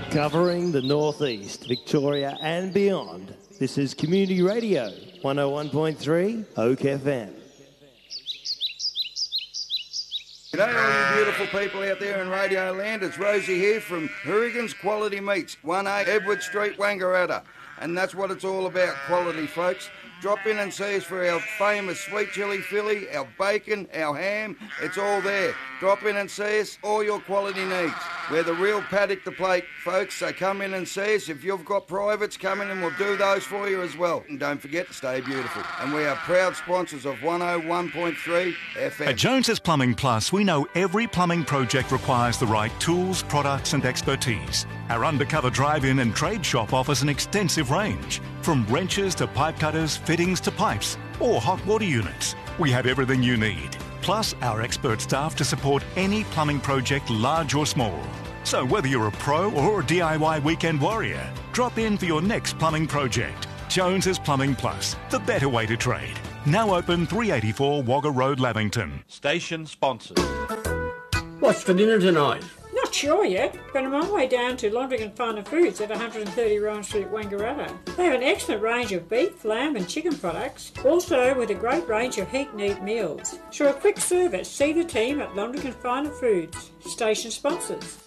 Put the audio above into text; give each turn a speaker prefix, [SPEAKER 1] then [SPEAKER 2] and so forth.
[SPEAKER 1] Covering the Northeast, Victoria and beyond, this is Community Radio, 101.3 Oak FM.
[SPEAKER 2] G'day all you beautiful people out there in Radio Land. It's Rosie here from Hourigan's Quality Meats, 1A Edward Street, Wangaratta. And that's what it's all about, quality, folks. Drop in and see us for our famous sweet chilli Philly, our bacon, our ham. It's all there. Drop in and see us, all your quality needs. We're the real paddock to plate, folks, so come in and see us. If you've got privates, come in and we'll do those for you as well. And don't forget to stay beautiful. And we are proud sponsors of 101.3 FM.
[SPEAKER 3] At Jones's Plumbing Plus, we know every plumbing project requires the right tools, products and expertise. Our undercover drive-in and trade shop offers an extensive range, from wrenches to pipe cutters, fittings to pipes, or hot water units. We have everything you need, plus our expert staff to support any plumbing project, large or small. So whether you're a pro or a DIY weekend warrior, drop in for your next plumbing project. Jones's Plumbing Plus, the better way to trade. Now open 384 Wagga Road, Lavington.
[SPEAKER 4] Station sponsors.
[SPEAKER 5] What's for dinner tonight?
[SPEAKER 6] Not sure yet, but I'm on my way down to Londrigan Farm and Foods at 130 Rowan Street, Wangaratta. They have an excellent range of beef, lamb and chicken products, also with a great range of heat-and-eat meals. For a quick service, see the team at Londrigan Farm and Foods. Station sponsors.